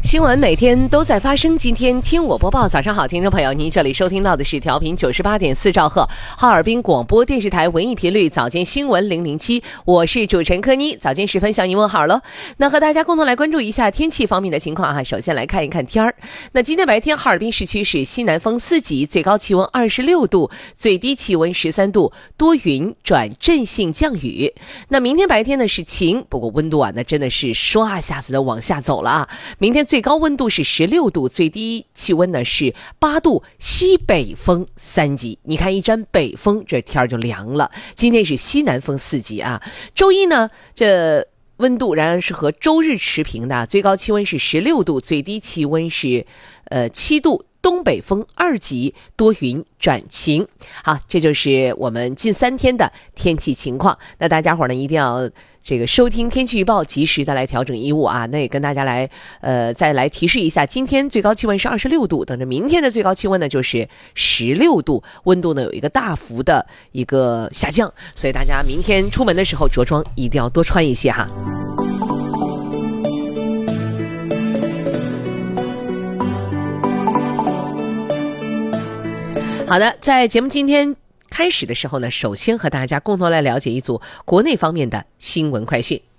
新闻每天都在发生，今天听我播报。早上好，听众朋友，您这里收听到的是调频98.4兆赫哈尔滨广播电视台文艺频率早间新闻007，我是主持人柯妮。早间时分向您问好了。那和大家共同来关注一下天气方面的情况啊。首先来看一看天儿。那今天白天哈尔滨市区是西南风4级，最高气温26度，最低气温13度，多云转阵性降雨。那明天白天呢是晴，不过温度啊那真的是唰下子的往下走了啊。明天最高温度是16度，最低气温呢是8度，西北风3级。你看一沾北风，这天儿就凉了。今天是西南风4级啊。周一呢，这温度仍然是和周日持平的，最高气温是16度，最低气温是7度。东北风2级，多云转晴。好，这就是我们近3天的天气情况。那大家伙呢一定要收听天气预报，及时的来调整衣物啊。那也跟大家来再来提示一下，今天最高气温是26度，等着明天的最高气温呢就是16度，温度呢有一个大幅的一个下降，所以大家明天出门的时候着装一定要多穿一些哈。好的，在节目今天开始的时候呢，首先和大家共同来了解一组国内方面的新闻快讯。